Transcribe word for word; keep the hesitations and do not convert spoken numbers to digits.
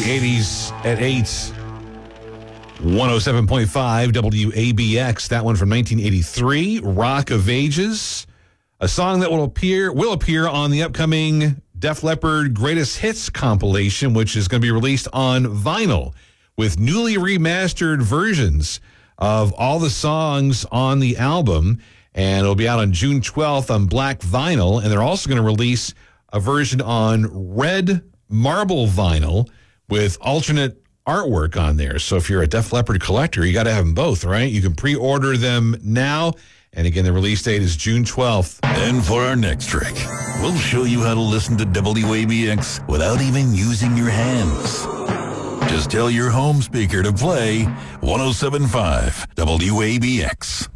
eighties at eight. one oh seven point five W A B X. That one from nineteen eighty-three. Rock of Ages. A song that will appear will appear on the upcoming Def Leppard Greatest Hits compilation, which is going to be released on vinyl with newly remastered versions of all the songs on the album. And it'll be out on June twelfth on black vinyl. And they're also going to release a version on red marble vinyl with alternate artwork on there. So if you're a Def Leppard collector, you got to have them both, right? You can pre-order them now. And again, the release date is June twelfth. And for our next trick, we'll show you how to listen to W A B X without even using your hands. Just tell your home speaker to play one oh seven point five W A B X.